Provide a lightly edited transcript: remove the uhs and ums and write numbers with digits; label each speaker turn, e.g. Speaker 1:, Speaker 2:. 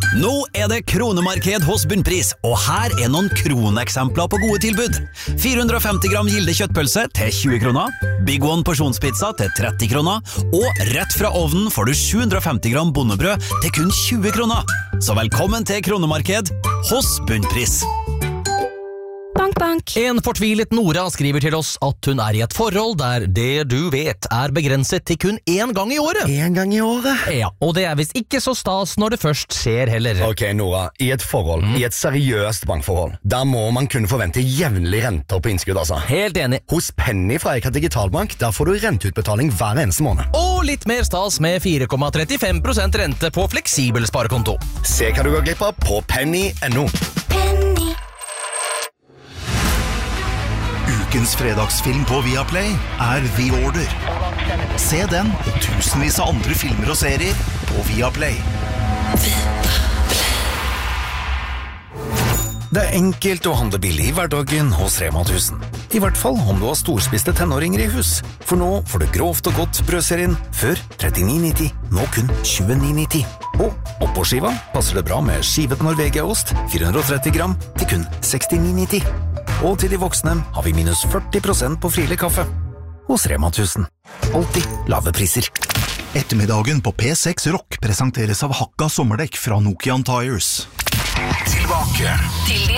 Speaker 1: Nå det kronemarked hos Bunnpris, og her noen kroneksempler på gode tilbud. 450 gram Gilde kjøttpølse til 20 kroner, Big One porsjonspizza til 30 kroner, og rett fra ovnen får du 750 gram bondebrød til kun 20 kroner. Så velkommen til kronemarked hos Bunnpris.
Speaker 2: Bank, bank.
Speaker 3: En fortvilet Nora skriver til oss at hun I et forhold der det du vet begrenset til kun en gang I året.
Speaker 4: En gang I året?
Speaker 3: Ja, og det visst ikke så stas når det først skjer heller.
Speaker 4: Ok, Nora, I et forhold, I et seriøst bankforhold, der må man kunne forvente jevnlige renter på innskudd, altså.
Speaker 3: Helt enig.
Speaker 4: Hos Penny fra Eika Digitalbank, der får du renteutbetaling hver eneste måned.
Speaker 3: Og litt mer stas med 4,35% rente på fleksibel sparekonto.
Speaker 4: Se hva du går glipp av på penny.no.
Speaker 2: Penny.
Speaker 5: Ukens fredagsfilm på Viaplay The Order. Se den og tusenvis av andre filmer og serier på Viaplay.
Speaker 6: Det enkelt å handle billig I hverdagen hos Rema 1000. I hvert fall om du har storspiste tenåringer I hus. For nå får du grovt og godt brødserien før 39,90, nå kun 29,90. Og oppå skiva passer det bra med skivet Norvegia-ost, 430 gram, til kun 69,90. Og til de voksne har vi minus 40% på frilig kaffe. Hos Rema 1000. Alltid lave priser.
Speaker 5: Ettermiddagen på P6 Rock presenteres av Hakka sommerdekk fra Nokian Tires.
Speaker 7: Tilbake
Speaker 8: til de